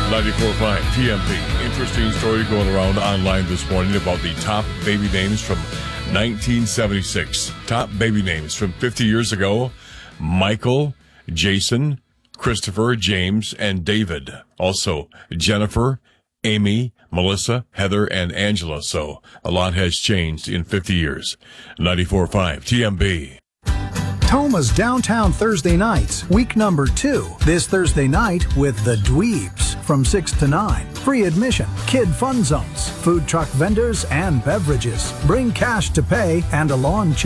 94.5 TMP. Interesting story going around online this morning about the top baby names from 1976. Top baby names from 50 years ago. Michael, Jason, Christopher, James, and David. Also, Jennifer, Amy, Melissa, Heather, and Angela. So a lot has changed in 50 years. 94.5 TMB. Toma's Downtown Thursday Nights, week number 2. This Thursday night with the Dweebs from 6 to 9. Free admission, kid fun zones, food truck vendors, and beverages. Bring cash to pay and a lawn